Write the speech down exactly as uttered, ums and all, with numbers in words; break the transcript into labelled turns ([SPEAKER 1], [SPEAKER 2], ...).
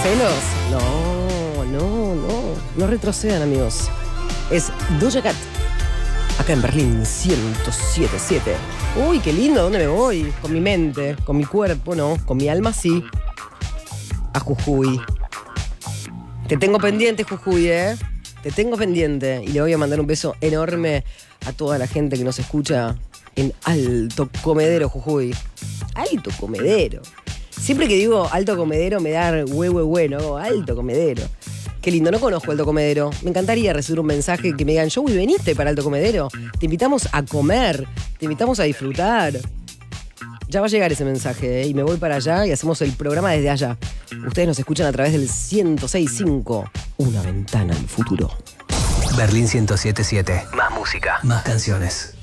[SPEAKER 1] celos? No, no, no. No retrocedan, amigos. Es Doja Cat. Acá en Berlín, ciento siete punto siete. Uy, qué lindo, ¿dónde me voy? Con mi mente, con mi cuerpo, no. Con mi alma, sí. A Jujuy. Te tengo pendiente, Jujuy, ¿eh? Te tengo pendiente. Y le voy a mandar un beso enorme a toda la gente que nos escucha en Alto Comedero, Jujuy. Alto Comedero. Siempre que digo Alto Comedero me da hue, hue, hue, ¿no? Alto Comedero. Qué lindo, no conozco Alto Comedero. Me encantaría recibir un mensaje que me digan, Joey, ¿veniste para Alto Comedero? Te invitamos a comer, te invitamos a disfrutar. Ya va a llegar ese mensaje, ¿eh? Y me voy para allá y hacemos el programa desde allá. Ustedes nos escuchan a través del ciento seis punto cinco. Una ventana al futuro.
[SPEAKER 2] Berlín ciento siete punto siete. Más música, más canciones.